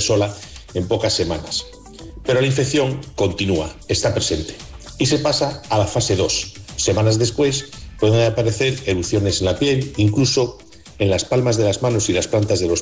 sola en pocas semanas. Pero la infección continúa, está presente y se pasa a la fase 2. Semanas después pueden aparecer erupciones en la piel, incluso en las palmas de las manos y las plantas de los